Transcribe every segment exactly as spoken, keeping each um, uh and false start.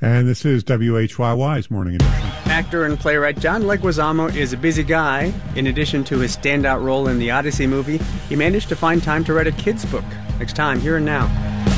And this is W H Y Y's Morning Edition. Actor and playwright John Leguizamo is a busy guy. In addition to his standout role in the Odyssey movie, he managed to find time to write a kid's book. Next time, Here and Now.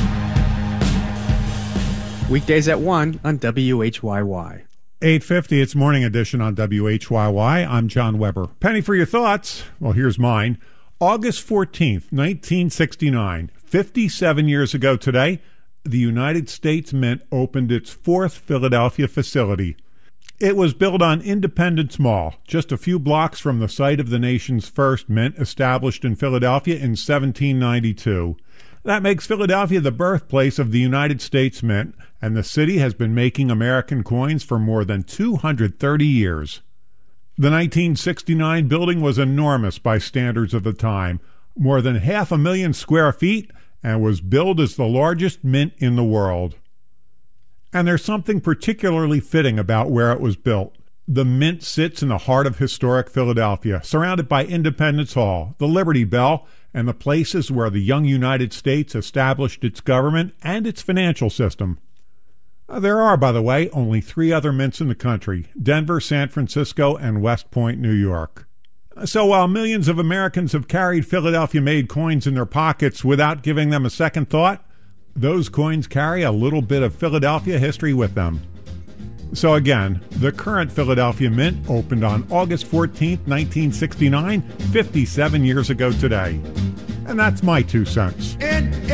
Weekdays at one on W H Y Y. eight fifty, it's Morning Edition on W H Y Y. I'm John Weber. Penny for your thoughts. Well, here's mine. August fourteenth, nineteen sixty-nine, fifty-seven years ago today, the United States Mint opened its fourth Philadelphia facility. It was built on Independence Mall, just a few blocks from the site of the nation's first mint established in Philadelphia in seventeen ninety-two. That makes Philadelphia the birthplace of the United States Mint, and the city has been making American coins for more than two hundred thirty years. The nineteen sixty-nine building was enormous by standards of the time, more than half a million square feet, and was billed as the largest mint in the world. And there's something particularly fitting about where it was built. The mint sits in the heart of historic Philadelphia, surrounded by Independence Hall, the Liberty Bell, and the places where the young United States established its government and its financial system. There are, by the way, only three other mints in the country: Denver, San Francisco, and West Point, New York. So while millions of Americans have carried Philadelphia-made coins in their pockets without giving them a second thought, those coins carry a little bit of Philadelphia history with them. So again, the current Philadelphia Mint opened on August fourteenth, nineteen sixty-nine, fifty-seven years ago today. And that's my two cents. In